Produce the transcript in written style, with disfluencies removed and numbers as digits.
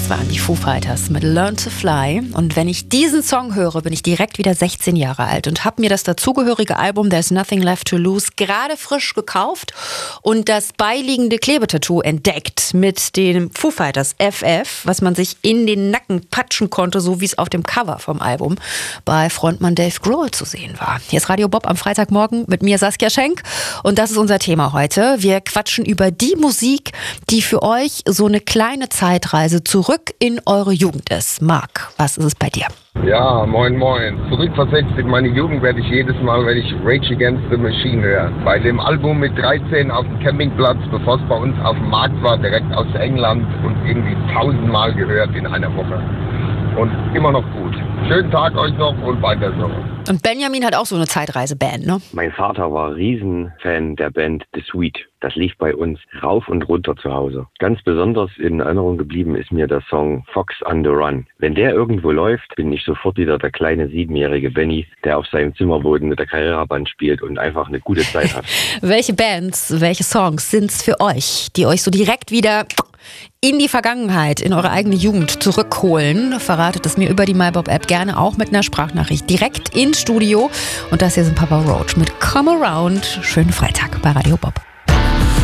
Das waren die Foo Fighters mit Learn to Fly. Und wenn ich diesen Song höre, bin ich direkt wieder 16 Jahre alt und habe mir das dazugehörige Album There's Nothing Left to Lose gerade frisch gekauft und das beiliegende Klebetattoo entdeckt mit dem Foo Fighters FF, was man sich in den Nacken patschen konnte, so wie es auf dem Cover vom Album bei Frontmann Dave Grohl zu sehen war. Hier ist Radio Bob am Freitagmorgen mit mir Saskia Schenk und das ist unser Thema heute. Wir quatschen über die Musik, die für euch so eine kleine Zeitreise zurück in eure Jugend ist. Marc, was ist es bei dir? Ja, moin moin. Zurückversetzt in meine Jugend werde ich jedes Mal, wenn ich Rage Against the Machine höre. Bei dem Album mit 13 auf dem Campingplatz, bevor es bei uns auf dem Markt war, direkt aus England und irgendwie 1000-mal gehört in einer Woche. Und immer noch gut. Schönen Tag euch noch und weiter so. Und Benjamin hat auch so eine Zeitreiseband, ne? Mein Vater war Riesenfan der Band The Sweet. Das lief bei uns rauf und runter zu Hause. Ganz besonders in Erinnerung geblieben ist mir der Song Fox on the Run. Wenn der irgendwo läuft, bin ich sofort wieder der kleine 7-jährige Benny, der auf seinem Zimmerboden mit der Carrera-Band spielt und einfach eine gute Zeit hat. Welche Bands, welche Songs sind's für euch, die euch so direkt wieder in die Vergangenheit, in eure eigene Jugend zurückholen? Verratet es mir über die MyBob-App gerne auch mit einer Sprachnachricht direkt ins Studio. Und das hier sind Papa Roach mit Come Around. Schönen Freitag bei Radio Bob.